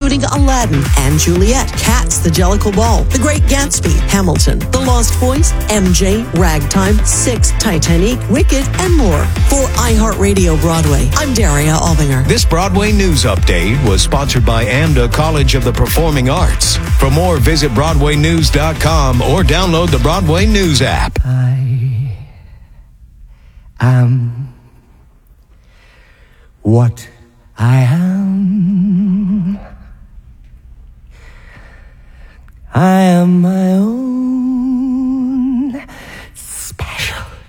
including Aladdin and Juliet, Cats, The Jellicle Ball, The Great Gatsby, Hamilton, The Lost Boys, MJ, Ragtime, Six, Titanic, Wicked, and more. For iHeartRadio Broadway, I'm Daria Albinger. This Broadway News Update was sponsored by AMDA College of the Performing Arts. For more, visit BroadwayNews.com or download the Broadway News app. I am what I am.